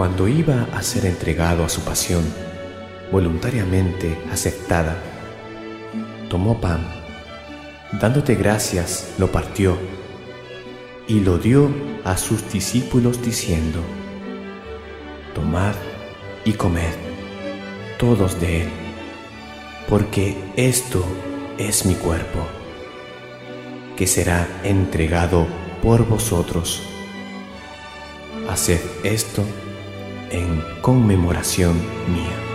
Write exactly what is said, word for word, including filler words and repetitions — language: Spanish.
cuando iba a ser entregado a su pasión, voluntariamente aceptada, tomó pan, dándote gracias, lo partió y lo dio a sus discípulos diciendo: tomad y comed todos de él, porque esto es mi cuerpo, que será entregado por vosotros. Haced esto en conmemoración mía.